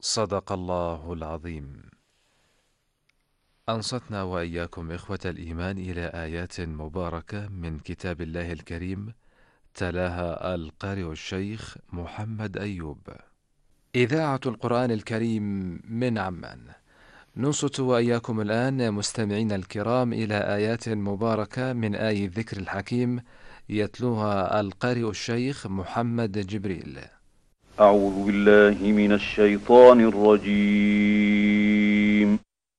صدق الله العظيم. أنصتنا وإياكم إخوة الإيمان إلى آيات مباركة من كتاب الله الكريم، تلاها القارئ الشيخ محمد أيوب. إذاعة القرآن الكريم من عمان. ننصت وإياكم الآن مستمعين الكرام إلى آيات مباركة من آي الذكر الحكيم، يتلوها القارئ الشيخ محمد جبريل. أعوذ بالله من الشيطان الرجيم.